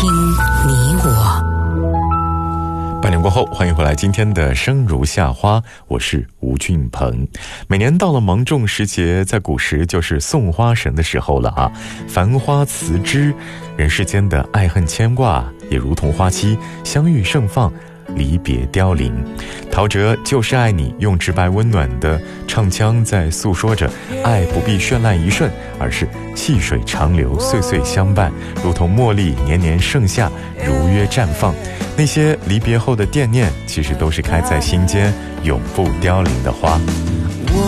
听你我。 8点过后，欢迎回来今天的生如夏花，我是吴俊鹏。每年到了芒种时节，在古时就是送花神的时候了啊。繁花辞枝，人世间的爱恨牵挂也如同花期，相遇盛放，离别凋零。陶喆就是爱你，用直白温暖的唱腔在诉说着爱不必绚烂一瞬，而是细水长流，岁岁相伴，如同茉莉年年盛夏，如约绽放。那些离别后的惦念，其实都是开在心间永不凋零的花。